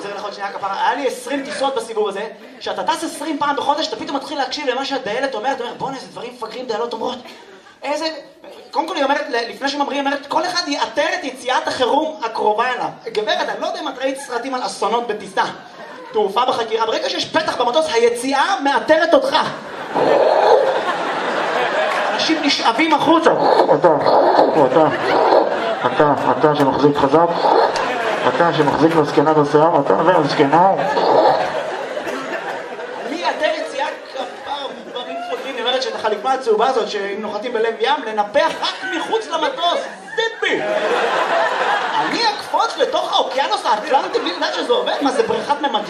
חוזר לך עוד שנייה כפרה, היה לי 20 טיסות בסיבוב הזה, שאתה טס 20 פעם בחודש, אתה פתאום מתחיל להקשיב למה שהדיילת אומרת, אתה אומר, בוא'נה, איזה דברים מפגרים, דיילות אומרות, איזה... קודם כל היא אומרת, לפני שממריאים, היא אומרת, כל אחד יאתר את יציאת החירום הקרובה אליו. גברת, אני לא יודע אם את ראית סרטים על אסונות בטיסה, תעופה בחקירה, ברגע שיש פתח במטוס, היציאה מאתרת אותך. אנשים נשאבים החוצה. אתה שמחזיק חזק, אתה שמחזיק לזקנה בשיער, אתה והזקנה. אני אתר יציאה כפר דברים פוגעים, היא אומרת שאת החליפה הצהובה הזאת, שאם נוחתים בלב ים, לנפח רק מחוץ למטוס. טיפי! אני אקפוץ לתוך האוקיינוס האטלנטי בלי לדעת שזה עובד? מה זה בריכת ממגן?